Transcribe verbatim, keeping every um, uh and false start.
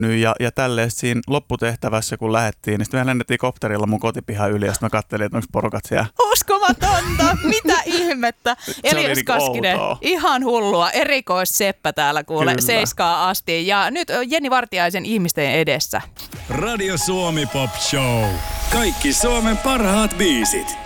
ja, ja tälleen siinä lopputehtävässä, kun lähdettiin, niin sitten me lennettiin kopterilla mun kotipihan yli ja sitten mä katselin, että onko porukat siellä. Uskomatonta! Mitä ihmettä? Elias niin Kaskinen, outoa. ihan hullua. Erikoisseppä täällä kuule Kyllä. seiskaa asti. Ja nyt Jenni Vartiaisen ihmisten edessä. Radio Suomi Pop Show. Kaikki Suomen parhaat biisit.